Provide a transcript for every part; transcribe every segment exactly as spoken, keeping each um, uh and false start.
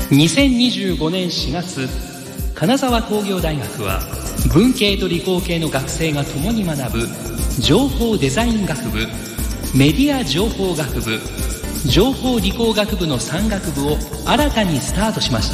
にせんにじゅうごねんしがつ、金沢工業大学は文系と理工系の学生が共に学ぶ情報デザイン学部、メディア情報学部、情報理工学部のさん学部を新たにスタートしました。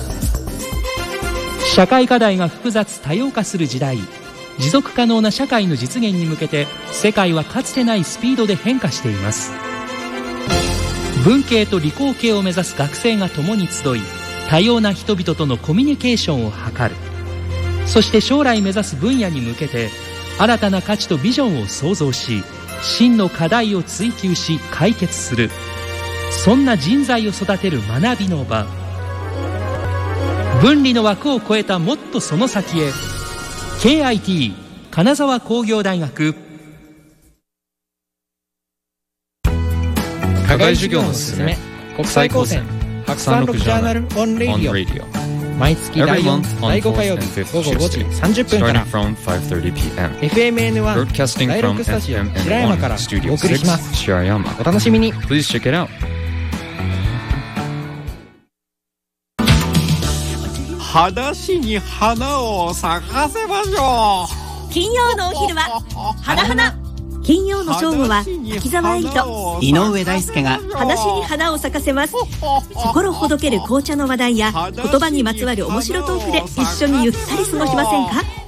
社会課題が複雑多様化する時代、持続可能な社会の実現に向けて世界はかつてないスピードで変化しています。文系と理工系を目指す学生が共に集い、多様な人々とのコミュニケーションを図る。そして将来目指す分野に向けて新たな価値とビジョンを創造し、真の課題を追求し解決する。そんな人材を育てる学びの場。分離の枠を超えたもっとその先へ。 ケーアイティー 金沢工業大学。 課外授業のすすめ、国際高専白山六ジャーナルオンレディオ、毎月だいよん、だいご火曜日午後ごじさんじゅっぷんから エフエムエヌワン だいろくスタジオ白山からお送りします。お楽しみに。 裸足に花を咲かせましょう。金曜のお昼は花花。金曜の正午は滝沢愛と井上大輔が裸足に花を咲かせます。心ほどける紅茶の話題や言葉にまつわる面白トークで一緒にゆったり過ごしませんか。